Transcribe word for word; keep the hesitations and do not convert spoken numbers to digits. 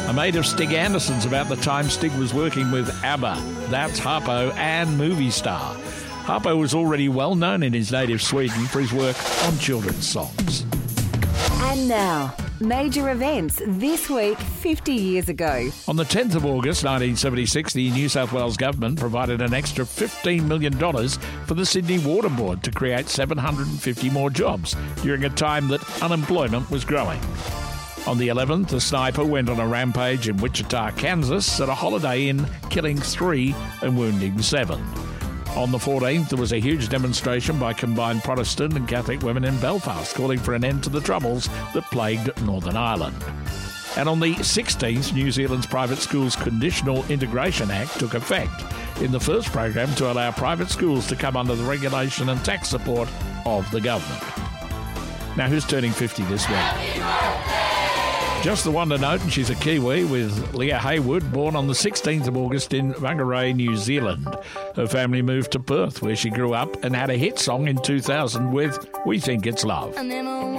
A mate of Stig Anderson's about the time Stig was working with ABBA. That's Harpo and Movie Star. Harpo was already well known in his native Sweden for his work on children's songs. And now, major events this week fifty years ago. On the tenth of August nineteen seventy-six, the New South Wales government provided an extra fifteen million dollars for the Sydney Water Board to create seven hundred fifty more jobs during a time that unemployment was growing. On the eleventh, a sniper went on a rampage in Wichita, Kansas at a Holiday Inn, killing three and wounding seven. On the fourteenth, there was a huge demonstration by combined Protestant and Catholic women in Belfast calling for an end to the troubles that plagued Northern Ireland. And on the sixteenth, New Zealand's Private Schools Conditional Integration Act took effect, in the first program to allow private schools to come under the regulation and tax support of the government. Now, who's turning fifty this week? Just the one to note, and she's a Kiwi, with Leah Haywood, born on the sixteenth of August in Whangarei, New Zealand. Her family moved to Perth, where she grew up, and had a hit song in two thousand with We Think It's Love. I never